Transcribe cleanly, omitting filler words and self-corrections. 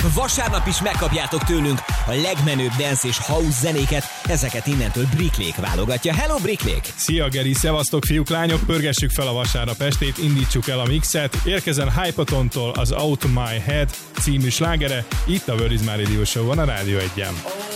vasárnap is megkapjátok tőlünk a legmenőbb dance és house zenéket, ezeket innentől Bricklék válogatja. Hello Bricklék! Szia Geri, szevasztok fiúk, lányok, pörgessük fel a vasárnap estét, indítsuk el a mixet. Érkezzen Hypatontól az Out My Head című slágere, itt a Word is My Radio Show van a Rádió 1-en.